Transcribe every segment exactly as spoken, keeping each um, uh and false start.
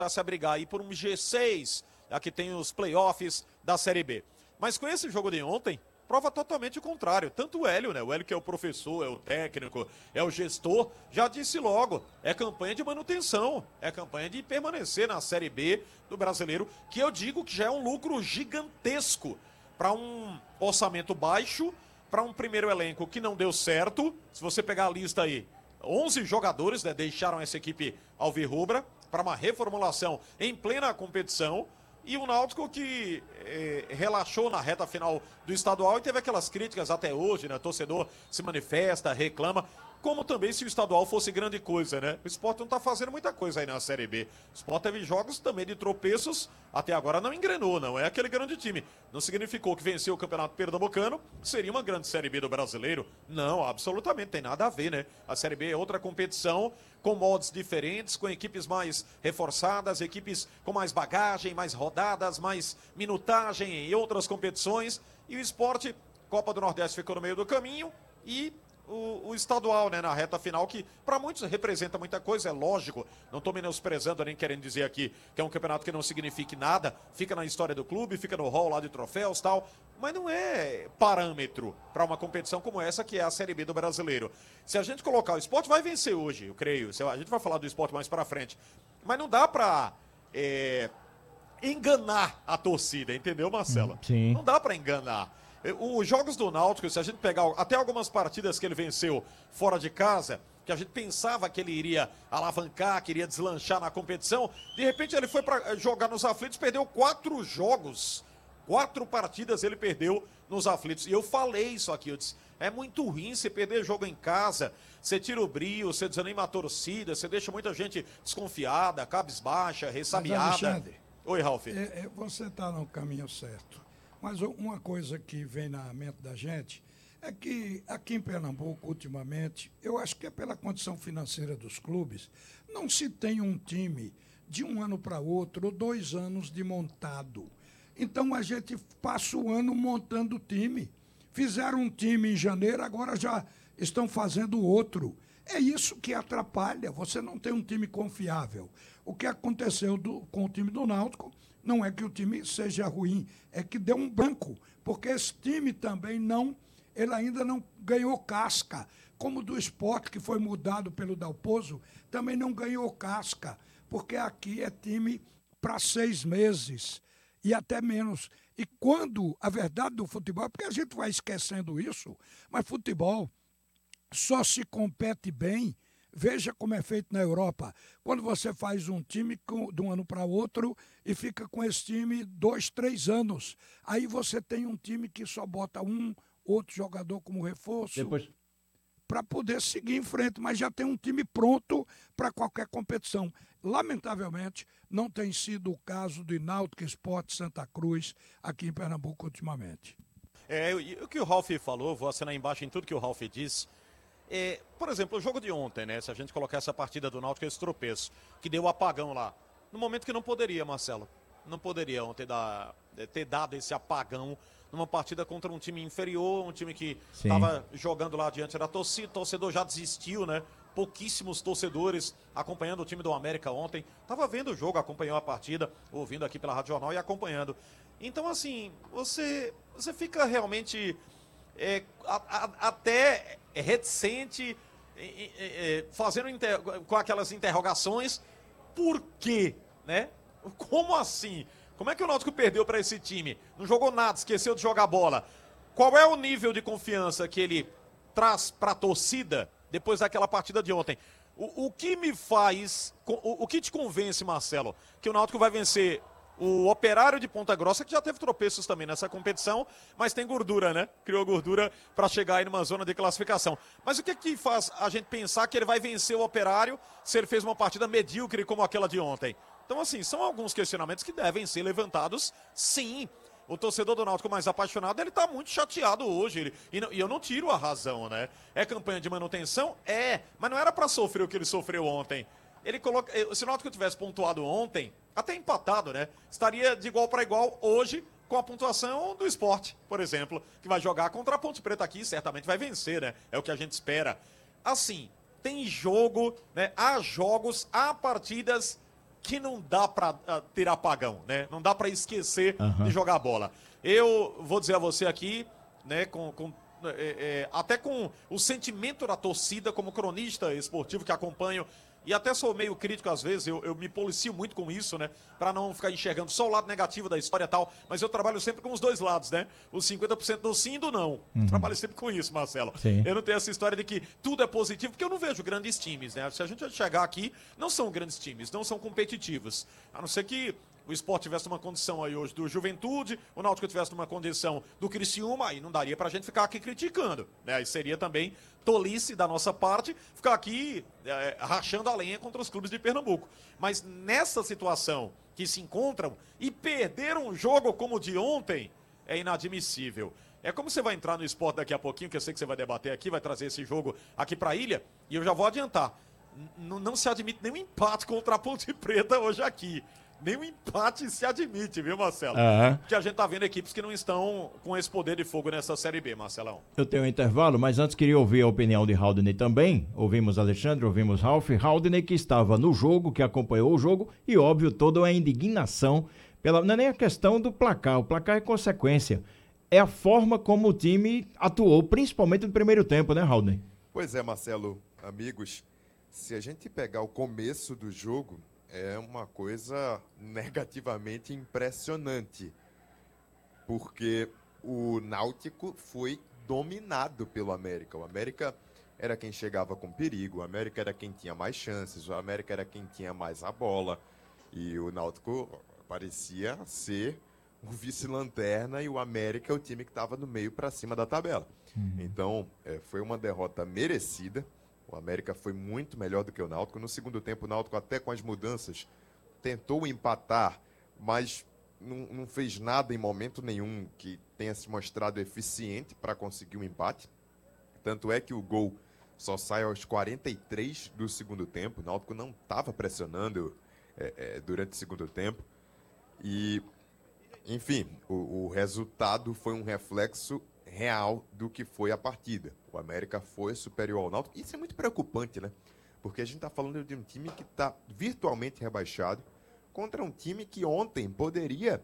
se abrigar aí por um G seis, aqui tem os playoffs da Série B. Mas com esse jogo de ontem, prova totalmente o contrário. Tanto o Hélio, né? O Hélio que é o professor, é o técnico, é o gestor, já disse logo, é campanha de manutenção, é campanha de permanecer na Série B do Brasileiro, que eu digo que já é um lucro gigantesco para um orçamento baixo, para um primeiro elenco que não deu certo. Se você pegar a lista aí, onze jogadores, né, deixaram essa equipe alvirrubra para uma reformulação em plena competição. E o Náutico que eh, relaxou na reta final do estadual e teve aquelas críticas até hoje, né? O torcedor se manifesta, reclama, como também se o estadual fosse grande coisa, né? O Sport não tá fazendo muita coisa aí na Série B. O Sport teve jogos também de tropeços, até agora não engrenou, não é aquele grande time. Não significou que venceu o Campeonato Pernambucano, seria uma grande Série B do Brasileiro. Não, absolutamente, tem nada a ver, né? A Série B é outra competição, com modos diferentes, com equipes mais reforçadas, equipes com mais bagagem, mais rodadas, mais minutagem em outras competições. E o Sport, Copa do Nordeste ficou no meio do caminho e o, o estadual, né, na reta final, que para muitos representa muita coisa, é lógico. Não estou menosprezando nem querendo dizer aqui que é um campeonato que não signifique nada, fica na história do clube, fica no hall lá de troféus e tal, mas não é parâmetro para uma competição como essa que é a Série B do Brasileiro. Se a gente colocar, o Sport vai vencer hoje, eu creio, a gente vai falar do Sport mais para frente, mas não dá para é, enganar a torcida, entendeu, Marcelo? Sim. Não dá para enganar. Os jogos do Náutico, se a gente pegar até algumas partidas que ele venceu fora de casa, que a gente pensava que ele iria alavancar, que iria deslanchar na competição, de repente ele foi para jogar nos aflitos, perdeu quatro jogos. Quatro partidas ele perdeu nos aflitos. E eu falei isso aqui, eu disse, é muito ruim você perder jogo em casa, você tira o brio, você desanima a torcida, você deixa muita gente desconfiada, cabisbaixa, ressabiada. Oi, Ralf. É, é, você está no caminho certo. Mas uma coisa que vem na mente da gente é que aqui em Pernambuco, ultimamente, eu acho que é pela condição financeira dos clubes, não se tem um time de um ano para outro, ou dois anos de montado. Então a gente passa o ano montando o time. Fizeram um time em janeiro, agora já estão fazendo outro. É isso que atrapalha, você não tem um time confiável. O que aconteceu do, com o time do Náutico não é que o time seja ruim, é que deu um branco, porque esse time também não, ele ainda não ganhou casca, como o do Sport, que foi mudado pelo Dalpozo, também não ganhou casca, porque aqui é time para seis meses e até menos. E quando a verdade do futebol, porque a gente vai esquecendo isso, mas futebol só se compete bem. Veja como é feito na Europa. Quando você faz um time com, de um ano para outro e fica com esse time dois, três anos. Aí você tem um time que só bota um, outro jogador como reforço Depois... para poder seguir em frente, mas já tem um time pronto para qualquer competição. Lamentavelmente, não tem sido o caso do Náutico Sport Santa Cruz aqui em Pernambuco ultimamente. É, o que o Ralf falou, vou assinar embaixo em tudo que o Ralf disse. É, por exemplo, o jogo de ontem, né? Se a gente colocar essa partida do Náutico, esse tropeço, que deu o apagão lá, no momento que não poderia, Marcelo, não poderia ontem dar, ter dado esse apagão numa partida contra um time inferior, um time que estava jogando lá diante da torcida, o torcedor já desistiu, né? Pouquíssimos torcedores acompanhando o time do América ontem, estava vendo o jogo, acompanhou a partida, ouvindo aqui pela Rádio Jornal e acompanhando. Então, assim, você, você fica realmente... É, a, a, até reticente, é, é, fazendo inter... com aquelas interrogações, por quê, né? Como assim? Como é que o Náutico perdeu para esse time? Não jogou nada, esqueceu de jogar bola. Qual é o nível de confiança que ele traz para a torcida depois daquela partida de ontem? O, o que me faz, o, o que te convence, Marcelo, que o Náutico vai vencer o Operário de Ponta Grossa, que já teve tropeços também nessa competição, mas tem gordura, né? Criou gordura para chegar aí numa zona de classificação. Mas o que que faz a gente pensar que ele vai vencer o Operário se ele fez uma partida medíocre como aquela de ontem? Então, assim, são alguns questionamentos que devem ser levantados, sim. O torcedor do Náutico mais apaixonado, ele tá muito chateado hoje. Ele, e, não, e eu não tiro a razão, né? É campanha de manutenção? É. Mas não era para sofrer o que ele sofreu ontem. Ele coloca, se o Náutico tivesse pontuado ontem, até empatado, né? Estaria de igual para igual hoje com a pontuação do Sport, por exemplo, que vai jogar contra a Ponte Preta aqui, certamente vai vencer, né? É o que a gente espera. Assim, tem jogo, né? Há jogos, há partidas que não dá para uh, ter apagão, né? Não dá para esquecer Uhum. de jogar bola. Eu vou dizer a você aqui, né, com, com é, é, até com o sentimento da torcida, como cronista esportivo que acompanho, e até sou meio crítico às vezes, eu, eu me policio muito com isso, né? Pra não ficar enxergando só o lado negativo da história e tal, mas eu trabalho sempre com os dois lados, né? Os cinquenta por cento do sim e do não. Uhum. Trabalho sempre com isso, Marcelo. Sim. Eu não tenho essa história de que tudo é positivo, porque eu não vejo grandes times, né? Se a gente chegar aqui, não são grandes times, não são competitivos. A não ser que o Sport tivesse uma condição aí hoje do Juventude, o Náutico tivesse uma condição do Criciúma, aí não daria pra gente ficar aqui criticando, né? Aí seria também tolice da nossa parte ficar aqui é, rachando a lenha contra os clubes de Pernambuco. Mas nessa situação que se encontram e perderam um jogo como o de ontem, é inadmissível. É como você vai entrar no Sport daqui a pouquinho, que eu sei que você vai debater aqui, vai trazer esse jogo aqui pra ilha, e eu já vou adiantar. N- não se admite nenhum empate contra a Ponte Preta hoje aqui. Nenhum empate se admite, viu, Marcelo? Uhum. Porque a gente tá vendo equipes que não estão com esse poder de fogo nessa Série B, Marcelão. Eu tenho um intervalo, mas antes queria ouvir a opinião de Haldney também. Ouvimos Alexandre, ouvimos Ralf. Haldney que estava no jogo, que acompanhou o jogo, e óbvio, toda a indignação, pela... não é nem a questão do placar, o placar é consequência. É a forma como o time atuou, principalmente no primeiro tempo, né, Haldney? Pois é, Marcelo, amigos, se a gente pegar o começo do jogo, é uma coisa negativamente impressionante, porque o Náutico foi dominado pelo América. O América era quem chegava com perigo, o América era quem tinha mais chances, o América era quem tinha mais a bola, e o Náutico parecia ser o vice-lanterna e o América é o time que estava no meio para cima da tabela. Uhum. Então, é, foi uma derrota merecida. O América foi muito melhor do que o Náutico. No segundo tempo, o Náutico, até com as mudanças, tentou empatar, mas não, não fez nada em momento nenhum que tenha se mostrado eficiente para conseguir um empate. Tanto é que o gol só sai aos quarenta e três do segundo tempo. O Náutico não estava pressionando é, é, durante o segundo tempo. E, enfim, o, o resultado foi um reflexo real do que foi a partida. O América foi superior ao Náutico. Isso é muito preocupante, né? Porque a gente está falando de um time que está virtualmente rebaixado contra um time que ontem poderia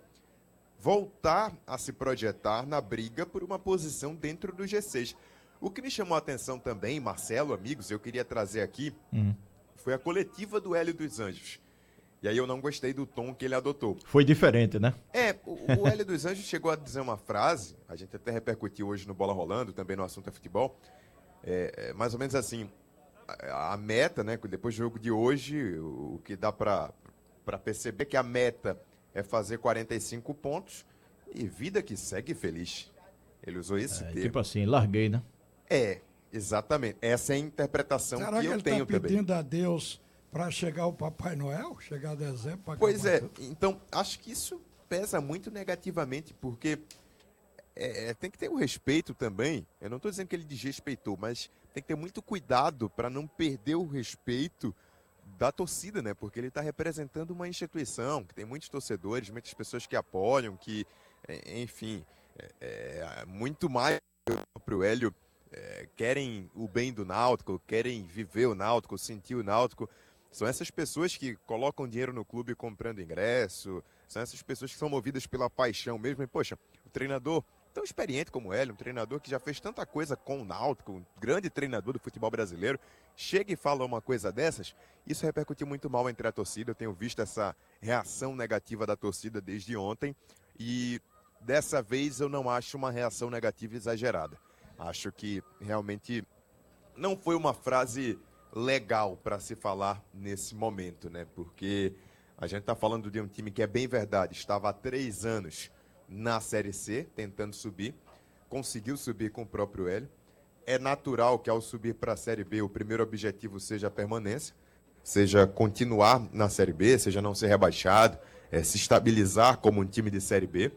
voltar a se projetar na briga por uma posição dentro do G seis. O que me chamou a atenção também, Marcelo, amigos, eu queria trazer aqui, uhum. foi a coletiva do Hélio dos Anjos. E aí eu não gostei do tom que ele adotou. Foi diferente, né? É, o, o Hélio dos Anjos chegou a dizer uma frase, a gente até repercutiu hoje no Bola Rolando, também no assunto é futebol, é, é mais ou menos assim, a, a meta, né, depois do jogo de hoje, o, o que dá para para perceber que a meta é fazer quarenta e cinco pontos e vida que segue feliz. Ele usou esse é, termo. Tipo assim, larguei, né? É, exatamente. Essa é a interpretação Será que, que eu ele tenho tá também. pedindo a Deus para chegar o Papai Noel? Chegar a dezembro? Pra pois é, tudo? então acho que isso pesa muito negativamente, porque é, tem que ter um respeito também. Eu não estou dizendo que ele desrespeitou, mas tem que ter muito cuidado para não perder o respeito da torcida, né? Porque ele está representando uma instituição que tem muitos torcedores, muitas pessoas que apoiam, que, enfim, é, é, muito mais que o próprio Hélio é, querem o bem do Náutico, querem viver o Náutico, sentir o Náutico. São essas pessoas que colocam dinheiro no clube comprando ingresso, são essas pessoas que são movidas pela paixão mesmo. E, poxa, o treinador tão experiente como o Hélio, um treinador que já fez tanta coisa com o Náutico, um grande treinador do futebol brasileiro, chega e fala uma coisa dessas, isso repercutiu muito mal entre a torcida. Eu tenho visto essa reação negativa da torcida desde ontem e dessa vez eu não acho uma reação negativa exagerada. Acho que realmente não foi uma frase legal para se falar nesse momento, né? Porque a gente está falando de um time que é bem verdade, estava há três anos na Série C, tentando subir, conseguiu subir com o próprio Hélio. É natural que ao subir para a Série B o primeiro objetivo seja a permanência, seja continuar na Série B, seja não ser rebaixado, é, se estabilizar como um time de Série B,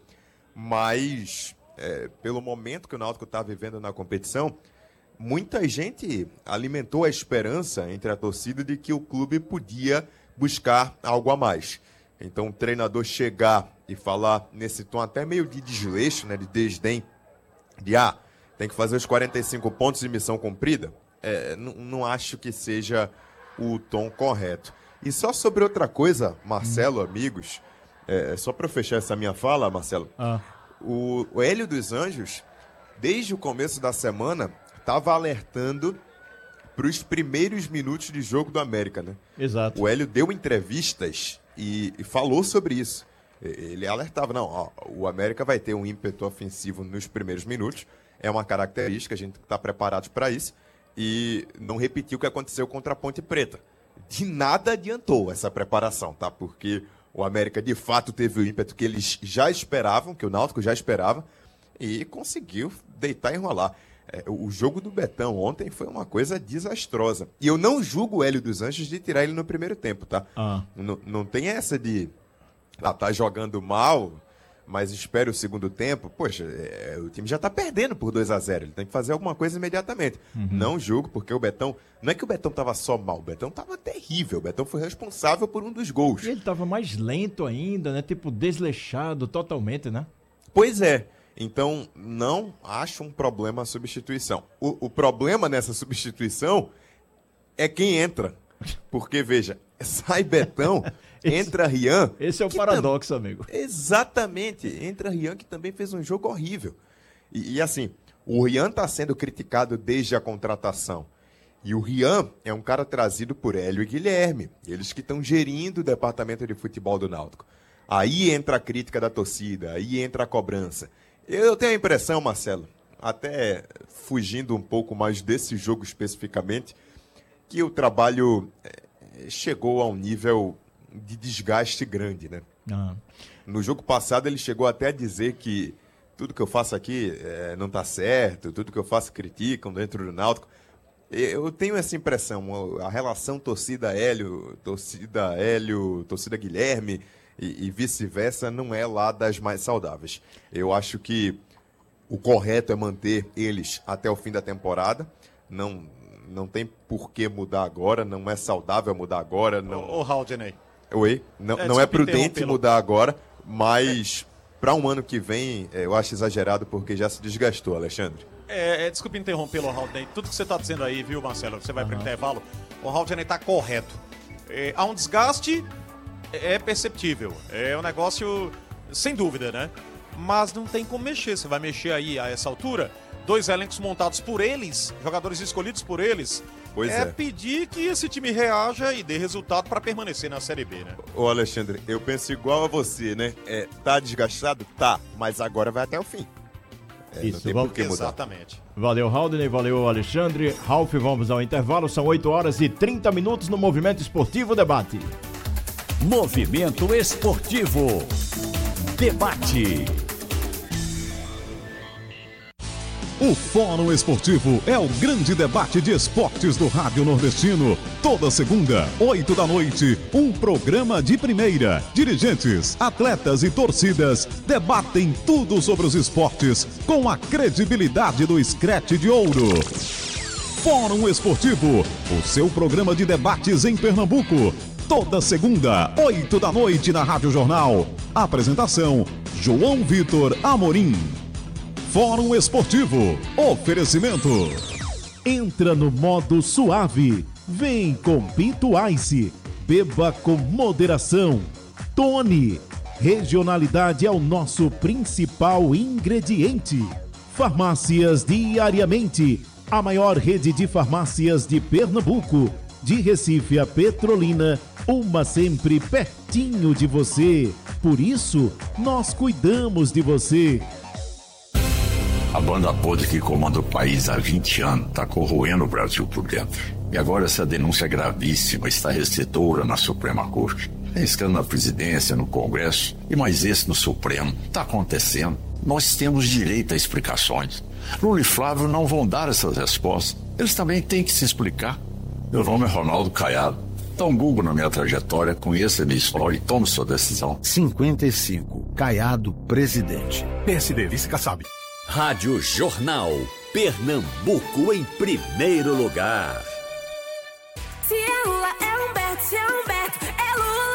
mas é, pelo momento que o Náutico está vivendo na competição, muita gente alimentou a esperança entre a torcida de que o clube podia buscar algo a mais. Então o treinador chegar e falar nesse tom até meio de desleixo, né, de desdém, de ah, tem que fazer os quarenta e cinco pontos de missão cumprida, é, não, não acho que seja o tom correto. E só sobre outra coisa, Marcelo, hum. amigos, é, só para eu fechar essa minha fala, Marcelo, ah. o, o Hélio dos Anjos, desde o começo da semana, estava alertando para os primeiros minutos de jogo do América, né? Exato. O Hélio deu entrevistas e, e falou sobre isso. Ele alertava, não, ó, o América vai ter um ímpeto ofensivo nos primeiros minutos, é uma característica, a gente está preparado para isso, e não repetiu o que aconteceu contra a Ponte Preta. De nada adiantou essa preparação, tá? Porque o América, de fato, teve o ímpeto que eles já esperavam, que o Náutico já esperava, e conseguiu deitar e enrolar. É, o jogo do Betão ontem foi uma coisa desastrosa. E eu não julgo o Hélio dos Anjos de tirar ele no primeiro tempo, tá? Ah. Não, não tem essa de... Ah, tá jogando mal, mas espera o segundo tempo. Poxa, é, o time já tá perdendo por dois a zero. Ele tem que fazer alguma coisa imediatamente. Uhum. Não julgo, porque o Betão... Não é que o Betão tava só mal, o Betão tava terrível. O Betão foi responsável por um dos gols. E ele tava mais lento ainda, né? Tipo, desleixado totalmente, né? Pois é. Então, não acho um problema a substituição. O, o problema nessa substituição é quem entra. Porque, veja, sai Betão... Entra Rian. Esse é o paradoxo, tam... amigo. Exatamente. Entra Rian, que também fez um jogo horrível. E, e assim, o Rian está sendo criticado desde a contratação. E o Rian é um cara trazido por Hélio e Guilherme. Eles que estão gerindo o departamento de futebol do Náutico. Aí entra a crítica da torcida, aí entra a cobrança. Eu tenho a impressão, Marcelo, até fugindo um pouco mais desse jogo especificamente, que o trabalho chegou a um nível de desgaste grande, né? Ah. No jogo passado ele chegou até a dizer que tudo que eu faço aqui é, não está certo, tudo que eu faço criticam dentro do Náutico. Eu tenho essa impressão, a relação torcida Hélio, torcida Hélio, torcida Guilherme e, e vice-versa não é lá das mais saudáveis. Eu acho que o correto é manter eles até o fim da temporada, não, não tem por que mudar agora, não é saudável mudar agora. Não... Ô, ô Haldney. Oi, não é, não é prudente mudar agora, mas é. para um ano que vem eu acho exagerado porque já se desgastou, Alexandre. É, é, desculpe interrompê-lo, Haldney. Tudo que você está dizendo aí, viu, Marcelo? Você vai uhum. para o intervalo. O Haldney está correto. É, há um desgaste, é perceptível. É um negócio, sem dúvida, né? Mas não tem como mexer. Você vai mexer aí a essa altura. Dois elencos montados por eles, jogadores escolhidos por eles. Pois é, é pedir que esse time reaja e dê resultado para permanecer na Série B, né? Ô Alexandre, eu penso igual a você, né? É, tá desgastado? Tá, mas agora vai até o fim. É, Isso, não tem vamos... por que mudar. Exatamente. Valeu, Haldney, valeu, Alexandre. Ralf, vamos ao intervalo, são oito horas e trinta minutos no Movimento Esportivo Debate. Movimento Esportivo Debate. O Fórum Esportivo é o grande debate de esportes do Rádio Nordestino. Toda segunda, oito da noite, um programa de primeira. Dirigentes, atletas e torcidas debatem tudo sobre os esportes com a credibilidade do Scratch de Ouro. Fórum Esportivo, o seu programa de debates em Pernambuco. Toda segunda, oito da noite na Rádio Jornal. Apresentação, João Vitor Amorim. Fórum Esportivo. Oferecimento. Entra no modo suave. Vem com Pinto Ice. Beba com moderação. Tony. Regionalidade é o nosso principal ingrediente. Farmácias Diariamente. A maior rede de farmácias de Pernambuco. De Recife a Petrolina. Uma sempre pertinho de você. Por isso, nós cuidamos de você. A banda podre que comanda o país há vinte anos está corroendo o Brasil por dentro. E agora essa denúncia gravíssima está restritora na Suprema Corte. Tem escândalo na presidência, no Congresso e mais esse no Supremo. Está acontecendo. Nós temos direito a explicações. Lula e Flávio não vão dar essas respostas. Eles também têm que se explicar. Meu nome é Ronaldo Caiado. Dá um Google na minha trajetória, conheça a minha história e tome sua decisão. cinquenta e cinco, Caiado, presidente. P S D, vice Kassab. Rádio Jornal, Pernambuco em primeiro lugar. Se é Lula, é Humberto, se é Humberto, é Lula.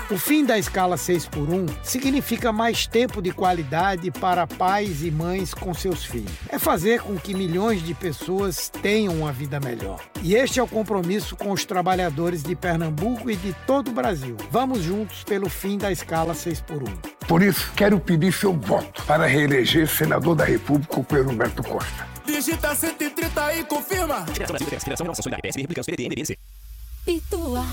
O fim da escala seis por um significa mais tempo de qualidade para pais e mães com seus filhos. É fazer com que milhões de pessoas tenham uma vida melhor. E este é o compromisso com os trabalhadores de Pernambuco e de todo o Brasil. Vamos juntos pelo fim da escala seis por um. Por isso, quero pedir seu voto para reeleger senador da República o Pedro Roberto Costa. Digita cento e trinta e confirma. Federação Brasil, Federação Relações Solidárias, P S B, Republicanos, P D T, M D B C. Pituá.